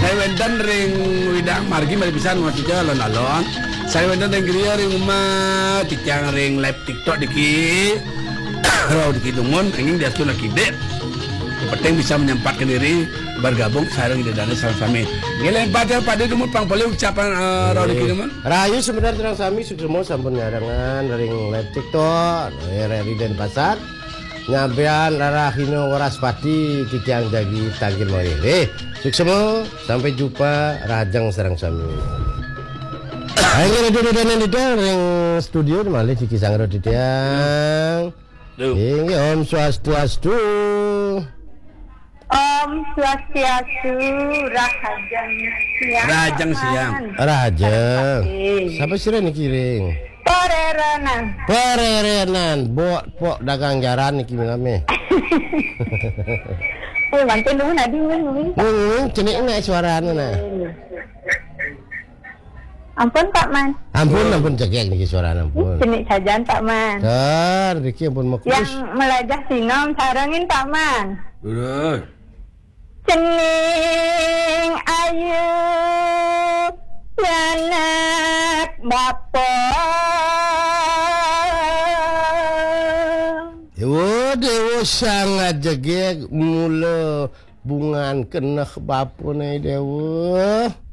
Saya wendan ring widang margi mari pisan maksudnya alon-alon. Saya wendan ring griya ring umah tikang ring live TikTok diki. Kalau diki tumun ingin dia sudah kide. Penting bisa menyempatkan diri bergabung sareng di dana sama-sama. Ngeleng pada dulu pang boleh ucapan raw diki teman. Rayu sebenarnya terang sami semua sampun nyarangan ring live TikTok, Reri dan Pasar. Nyabean Larahino Waraspati Titiang Jagi Tanggil Morire. Suksemo sampai jumpa Rajang Serang Sami. Ayo duduk dan ring studio malih Ciki Sangro Titiang. Ini Om Swastiastu. Om Swastiastu Rajang siang. Rajang. Siapa sih ini kiring? Pererenan, pok dagang jaran niki ngame. Mantu nu nadi nu. Cenik nek suarane nah. Ampun Pak Man. Ampun cekek niki suarane ampun. Cenik sajan Pak Man. Dar niki ampun makus. Yang melajah sinom sarengin Pak Man. Udah. Cening ayu anak bapak. Dewa sangat jegek mula bungan keneh bapune dewa.